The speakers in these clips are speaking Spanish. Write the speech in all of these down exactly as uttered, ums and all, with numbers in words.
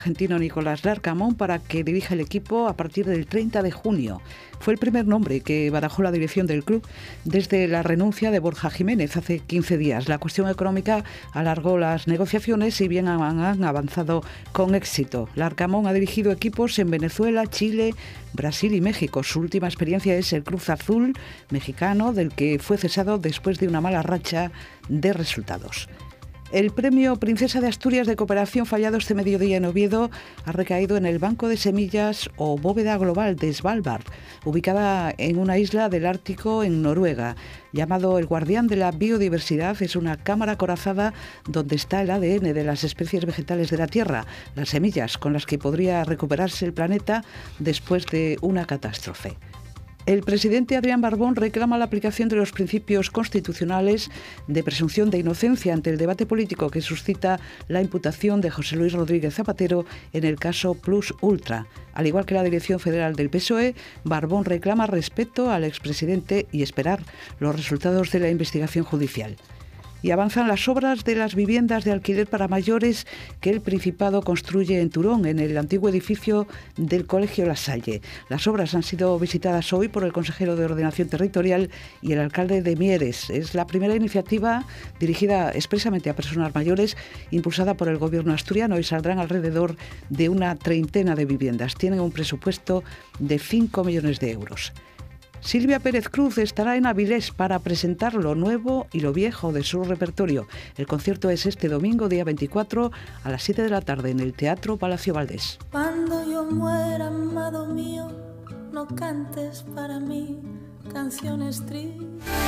argentino Nicolás Larcamón para que dirija el equipo a partir del treinta de junio. Fue el primer nombre que barajó la dirección del club desde la renuncia de Borja Jiménez hace quince días. La cuestión económica alargó las negociaciones y bien han avanzado con éxito. Larcamón ha dirigido equipos en Venezuela, Chile, Brasil y México. Su última experiencia es el Cruz Azul mexicano, del que fue cesado después de una mala racha de resultados. El premio Princesa de Asturias de Cooperación, fallado este mediodía en Oviedo, ha recaído en el Banco de Semillas o Bóveda Global de Svalbard, ubicada en una isla del Ártico en Noruega. Llamado el guardián de la biodiversidad, es una cámara acorazada donde está el A D N de las especies vegetales de la Tierra, las semillas con las que podría recuperarse el planeta después de una catástrofe. El presidente Adrián Barbón reclama la aplicación de los principios constitucionales de presunción de inocencia ante el debate político que suscita la imputación de José Luis Rodríguez Zapatero en el caso Plus Ultra. Al igual que la dirección federal del P S O E, Barbón reclama respeto al expresidente y esperar los resultados de la investigación judicial. Y avanzan las obras de las viviendas de alquiler para mayores que el Principado construye en Turón, en el antiguo edificio del Colegio La Salle. Las obras han sido visitadas hoy por el consejero de Ordenación Territorial y el alcalde de Mieres. Es la primera iniciativa dirigida expresamente a personas mayores, impulsada por el gobierno asturiano, y saldrán alrededor de una treintena de viviendas. Tienen un presupuesto de cinco millones de euros. Silvia Pérez Cruz estará en Avilés para presentar lo nuevo y lo viejo de su repertorio. El concierto es este domingo, día veinticuatro, a las siete de la tarde en el Teatro Palacio Valdés. Cuando yo muera, amado mío, no cantes para mí canciones tristes.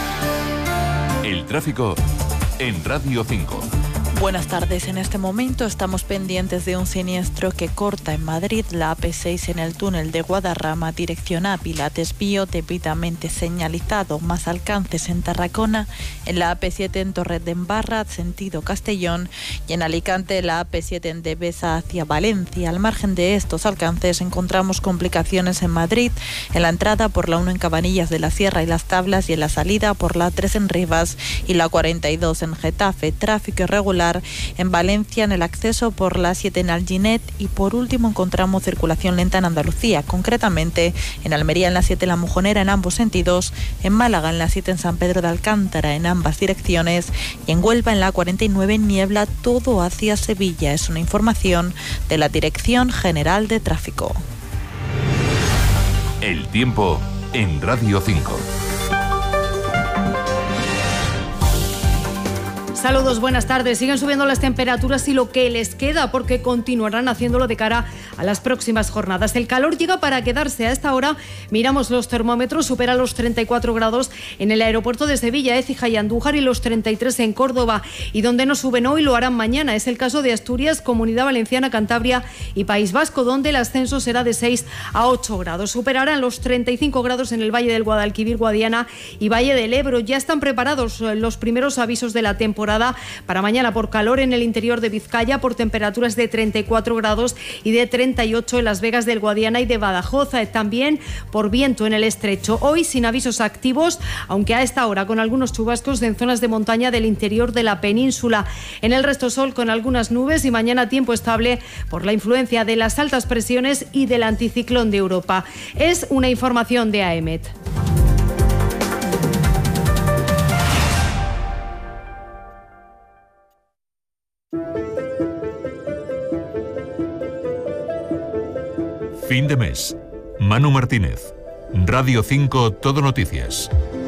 El tráfico en Radio cinco. Buenas tardes. En este momento estamos pendientes de un siniestro que corta en Madrid la A P seis en el túnel de Guadarrama, dirección Ávila, desvío debidamente señalizado, más alcances en Tarragona, en la A P siete en Torred de Embarra, sentido Castellón, y en Alicante la A P siete en Devesa hacia Valencia. Al margen de estos alcances encontramos complicaciones en Madrid, en la entrada por la uno en Cabanillas de la Sierra y Las Tablas, y en la salida por la tres en Rivas y la cuarenta y dos en Getafe. Tráfico irregular en Valencia en el acceso por la siete en Alginet, y por último encontramos circulación lenta en Andalucía, concretamente en Almería en la siete en La Mojonera en ambos sentidos, en Málaga en la siete en San Pedro de Alcántara en ambas direcciones, y en Huelva en la cuarenta y nueve en Niebla, todo hacia Sevilla. Es una información de la Dirección General de Tráfico. El tiempo en Radio cinco. Saludos, buenas tardes. Siguen subiendo las temperaturas y lo que les queda, porque continuarán haciéndolo de cara a las próximas jornadas. El calor llega para quedarse. A esta hora miramos los termómetros, supera los treinta y cuatro grados en el aeropuerto de Sevilla, Écija y Andújar, y los treinta y tres en Córdoba. Y donde no suben hoy lo harán mañana. Es el caso de Asturias, Comunidad Valenciana, Cantabria y País Vasco, donde el ascenso será de seis a ocho grados. Superarán los treinta y cinco grados en el Valle del Guadalquivir, Guadiana y Valle del Ebro. Ya están preparados los primeros avisos de la temporada para mañana por calor en el interior de Vizcaya, por temperaturas de treinta y cuatro grados y de treinta y ocho en Las Vegas del Guadiana y de Badajoz, también por viento en el estrecho. Hoy sin avisos activos, aunque a esta hora con algunos chubascos en zonas de montaña del interior de la península. En el resto sol con algunas nubes, y mañana tiempo estable por la influencia de las altas presiones y del anticiclón de Europa. Es una información de A E M E T. Fin de mes. Manu Martínez. Radio cinco Todo Noticias.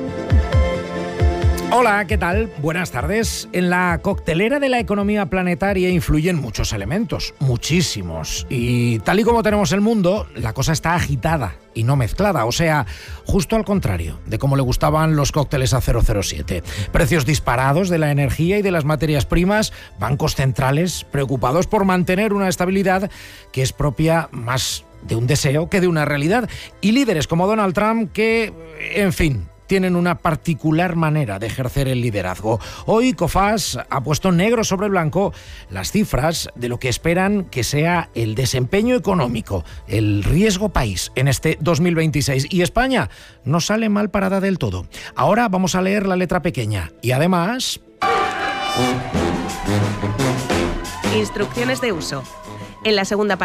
Hola, ¿qué tal? Buenas tardes. En la coctelera de la economía planetaria influyen muchos elementos, muchísimos. Y tal y como tenemos el mundo, la cosa está agitada y no mezclada, o sea, justo al contrario de como le gustaban los cócteles a cero cero siete. Precios disparados de la energía y de las materias primas, bancos centrales preocupados por mantener una estabilidad que es propia más de un deseo que de una realidad, y líderes como Donald Trump que, en fin, tienen una particular manera de ejercer el liderazgo. Hoy Cofas ha puesto negro sobre blanco las cifras de lo que esperan que sea el desempeño económico, el riesgo país en este dos mil veintiséis. Y España no sale mal parada del todo. Ahora vamos a leer la letra pequeña. Y además... Instrucciones de uso. en la segunda parte.